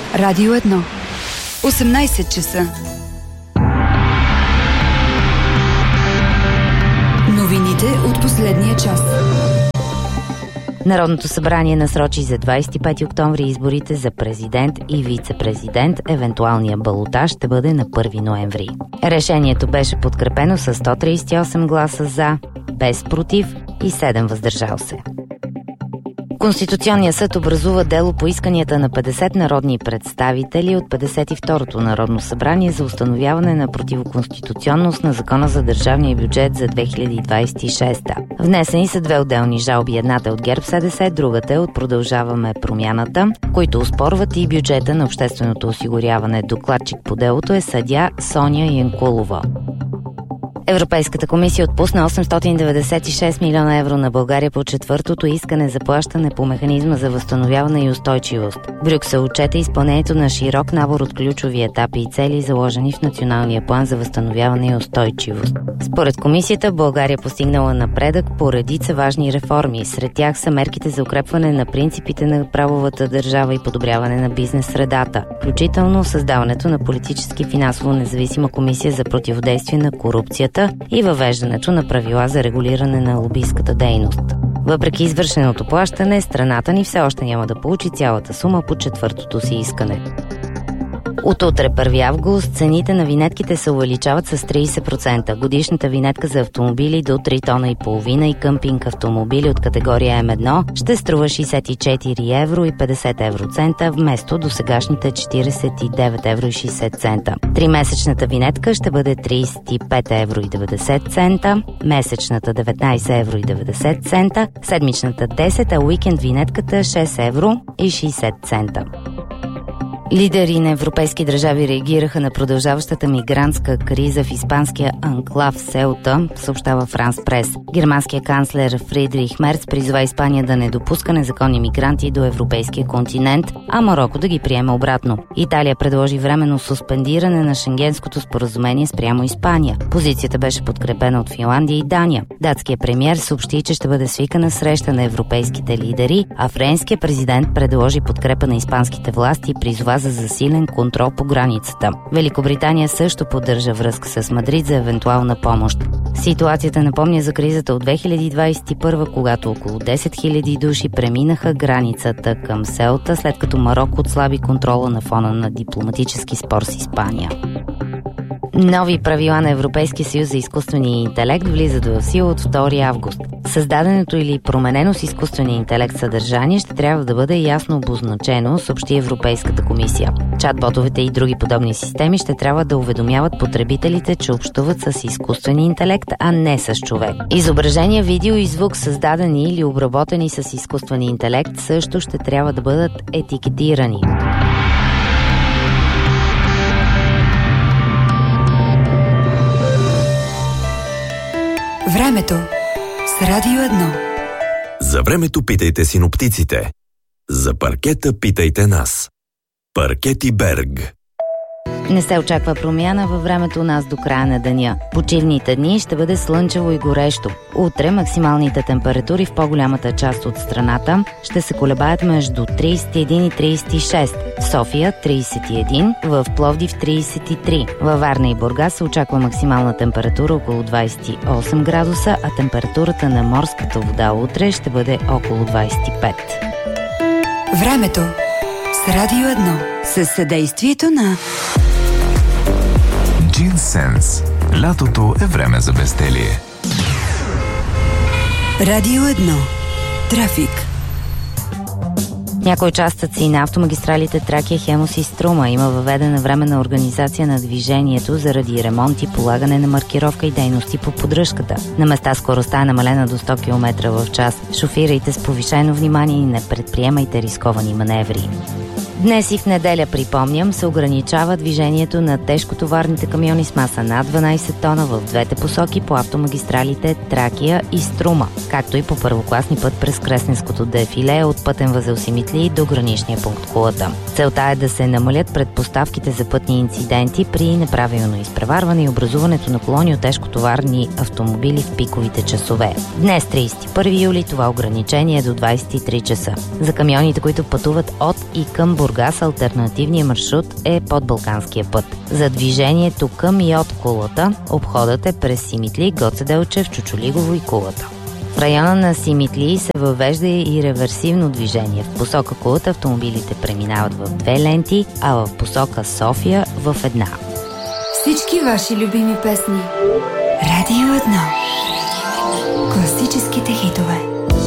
Радио 1. 18 часа. Новините от последния час. Народното събрание насрочи за 25 октомври изборите за президент и вице-президент. Евентуалният балотаж ще бъде на 1 ноември. Решението беше подкрепено с 138 гласа за, без против и 7 въздържал се. Конституционният съд образува дело по исканията на 50 народни представители от 52-то Народно събрание за установяване на противоконституционност на Закона за държавния бюджет за 2026. Внесени са две отделни жалби. Едната е от ГЕРБ-СДС, другата е от Продължаваме промяната, които оспорват и бюджета на общественото осигуряване. Докладчик по делото е съдия Соня Янкулова. Европейската комисия отпусна 896 милиона евро на България по четвъртото искане за плащане по механизма за възстановяване и устойчивост. Брюксел отчете изпълнението на широк набор от ключови етапи и цели, заложени в Националния план за възстановяване и устойчивост. Според комисията, България постигнала напредък по редица важни реформи. Сред тях са мерките за укрепване на принципите на правовата държава и подобряване на бизнес средата, включително създаването на политически финансово независима комисия за противодействие на корупцията и въвеждането на правила за регулиране на лобистката дейност. Въпреки извършеното плащане, страната ни все още няма да получи цялата сума по четвъртото си искане. От утре, 1 август, цените на винетките се увеличават с 30%. Годишната винетка за автомобили до 3 тона и половина и къмпинг автомобили от категория М1 ще струва 64 евро и 50 евроцента вместо досегашните 49 евро и 60 цента. Тримесечната винетка ще бъде 35 евро и 90 цента, месечната 19 евро и 90 цента, седмичната 10, а уикенд винетката 6 евро и 60 цента. Лидери на европейски държави реагираха на продължаващата мигрантска криза в испанския анклав Селта, съобщава Франс Прес. Германският канцлер Фридрих Мерц призова Испания да не допуска незаконни мигранти до европейския континент, а Мароко да ги приеме обратно. Италия предложи временно суспендиране на Шенгенското споразумение спрямо Испания. Позицията беше подкрепена от Финландия и Дания. Датският премиер съобщи, че ще бъде свикана среща на европейските лидери, а френският президент предложи подкрепа на испанските власти и призова за засилен контрол по границата. Великобритания също поддържа връзка с Мадрид за евентуална помощ. Ситуацията напомня за кризата от 2021, когато около 10 000 души преминаха границата към Селта, след като Мароко отслаби контрола на фона на дипломатически спор с Испания. Нови правила на Европейския съюз за изкуствения интелект влизат в сила от 2 август. Създаденото или променено с изкуствения интелект съдържание ще трябва да бъде ясно обозначено, съобщи Европейската комисия. Чат-ботовете и други подобни системи ще трябва да уведомяват потребителите, че общуват с изкуствения интелект, а не с човек. Изображения, видео и звук, създадени или обработени с изкуствения интелект, също ще трябва да бъдат етикетирани. Времето с Радио 1. За времето питайте синоптиците. За паркета питайте нас. Паркети Берг. Не се очаква промяна във времето у нас до края на деня. Почивните дни ще бъде слънчево и горещо. Утре максималните температури в по-голямата част от страната ще се колебаят между 31 и 36. В София 31, в Пловдив 33. Във Варна и Бургас се очаква максимална температура около 28 градуса, а температурата на морската вода утре ще бъде около 25. Времето с Радио 1 със съдействието на Джинсенс. Лятото е време за безделие. Радио 1. Трафик. Някои участъци на автомагистралите Тракия, Хемус и Струма има въведена временна организация на движението заради ремонт и полагане на маркировка и дейности по поддръжката. На места скоростта е намалена до 100 км в час. Шофирайте с повишено внимание и не предприемайте рисковани маневри. Днес и в неделя, припомням, се ограничава движението на тежкотоварните камиони с маса над 12 тона в двете посоки по автомагистралите Тракия и Струма, както и по първокласни път през Кресненското дефиле от пътен възел Симитли до граничния пункт Кулата. Целта е да се намалят предпоставките за пътни инциденти при неправилно изпреварване и образуването на колони от тежкотоварни автомобили в пиковите часове. Днес, 31 юли, това ограничение е до 23 часа. За камионите, които пътуват от и към Бургас Бургас алтернативният маршрут е подбалканския път. За движението към и от Кулата обходът е през Симитли, Гоце Делчев, Чучулигово и Кулата. В района на Симитли се въвежда и реверсивно движение. В посока Кулата автомобилите преминават в 2 ленти, а в посока София в 1. Всички ваши любими песни. Радио 1. Класическите хитове.